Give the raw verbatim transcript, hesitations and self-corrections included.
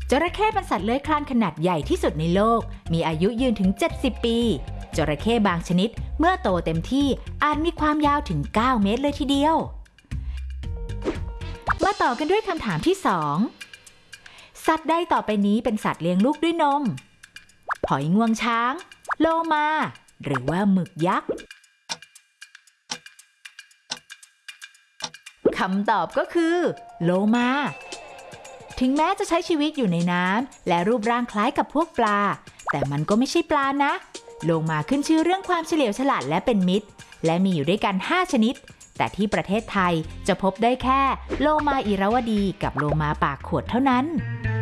จระเข้เป็นสัตว์เลื้อยคลานขนาดใหญ่ที่สุดในโลกมีอายุยืนถึงเจ็ดสิบปีจระเข้บางชนิดเมื่อโตเต็มที่อาจมีความยาวถึงเก้าเมตรเลยทีเดียวมาต่อกันด้วยคำถามที่สองสัตว์ใดต่อไปนี้เป็นสัตว์เลี้ยงลูกด้วยนมหอยงวงช้างโลมาหรือว่าหมึกยักษ์คำตอบก็คือโลมาถึงแม้จะใช้ชีวิตอยู่ในน้ำและรูปร่างคล้ายกับพวกปลาแต่มันก็ไม่ใช่ปลานะโลมาขึ้นชื่อเรื่องความเฉลียวฉลาดและเป็นมิตรและมีอยู่ด้วยกันห้าชนิดแต่ที่ประเทศไทยจะพบได้แค่โลมาอิราวดีกับโลมาปากขวดเท่านั้น